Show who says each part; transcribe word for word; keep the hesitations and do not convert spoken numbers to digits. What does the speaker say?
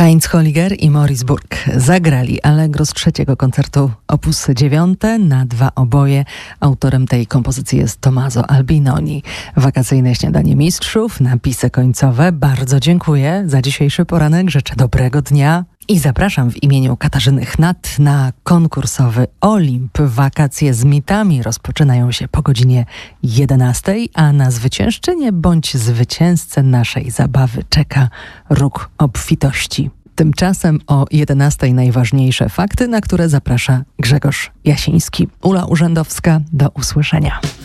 Speaker 1: Heinz Holliger i Maurice Burg zagrali Allegro z trzeciego koncertu opus dziewięć na dwa oboje. Autorem tej kompozycji jest Tommaso Albinoni. Wakacyjne śniadanie mistrzów, napisy końcowe. Bardzo dziękuję za dzisiejszy poranek. Życzę dobrego dnia. I zapraszam w imieniu Katarzyny Chnat na konkursowy Olimp. Wakacje z mitami rozpoczynają się po godzinie jedenastej, a na zwyciężczynię bądź zwycięzcę naszej zabawy czeka róg obfitości. Tymczasem o jedenastej najważniejsze fakty, na które zaprasza Grzegorz Jasiński. Ula Urzędowska, do usłyszenia.